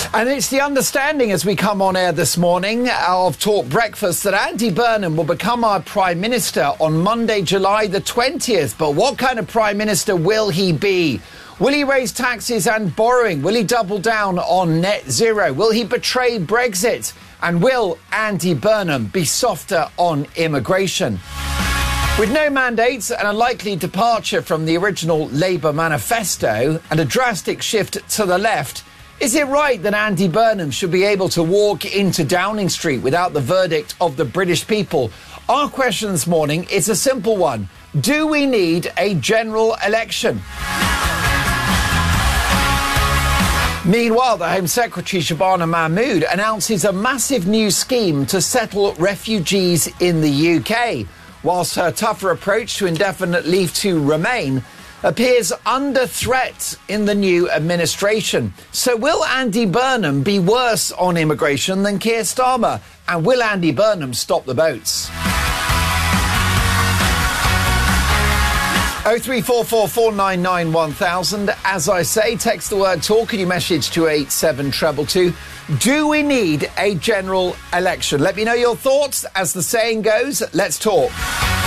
And it's the understanding as we come on air this morning of Talk Breakfast that Andy Burnham will become our Prime Minister on Monday, July the 20th. But what kind of Prime Minister will he be? Will he raise taxes and borrowing? Will he double down on net zero? Will he betray Brexit? And will Andy Burnham be softer on immigration? With no mandates and a likely departure from the original Labour manifesto and a drastic shift to the left, is it right that Andy Burnham should be able to walk into Downing Street without the verdict of the British people? Our question this morning is a simple one. Do we need a general election? Meanwhile, the Home Secretary Shabana Mahmood announces a massive new scheme to settle refugees in the UK, whilst her tougher approach to indefinite leave to remain appears under threat in the new administration. So will Andy Burnham be worse on immigration than Keir Starmer? And will Andy Burnham stop the boats? 03444991000. As I say, text the word talk and your message to 87222. Do we need a general election? Let me know your thoughts. As the saying goes, let's talk.